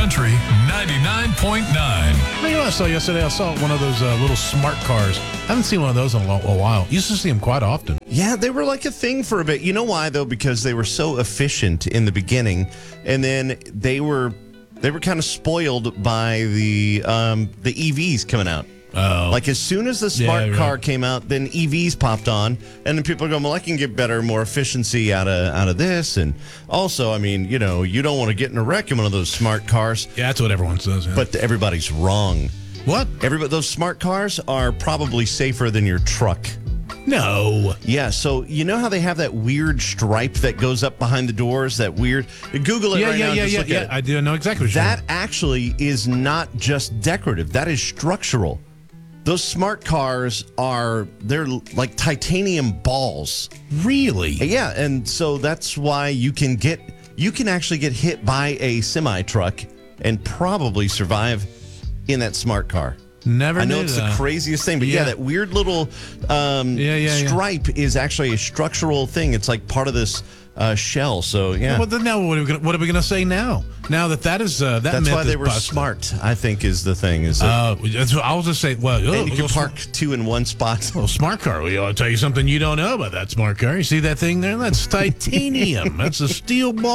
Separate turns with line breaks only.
Country 99.9.
You know what I saw yesterday? I saw one of those little smart cars. I haven't seen one of those in a while. Used to see them quite often.
Yeah, they were like a thing for a bit. You know why, though? Because they were so efficient in the beginning, and then they were kind of spoiled by the EVs coming out.
Oh.
Like as soon as the smart car came out, then EVs popped on, and then people are going, well, I can get better, more efficiency out of this. And also, I mean, you know, you don't want to get in a wreck in one of those smart cars.
Yeah, that's what everyone says. Yeah.
But everybody's wrong.
What?
Those smart cars are probably safer than your truck.
No.
Yeah, so you know how they have that weird stripe that goes up behind the doors? That weird... Google it right now.
Yeah. I do know exactly what you're
That actually is not just decorative. That is structural. Those smart cars they're like titanium balls.
Really?
Yeah, and so that's why you can actually get hit by a semi-truck and probably survive in that smart car.
Never
I know
knew
it's
that.
the craziest thing, but yeah, that weird little stripe is actually a structural thing. It's like part of this shell. So yeah.
Well, then now what are we going to say now? Now that is
that's why they were
busted.
smart. I think is the thing. Is
I'll just say,
and you can park two in one spot.
Well, smart car. Well, I'll tell you something you don't know about that smart car. You see that thing there? That's titanium. That's a steel ball.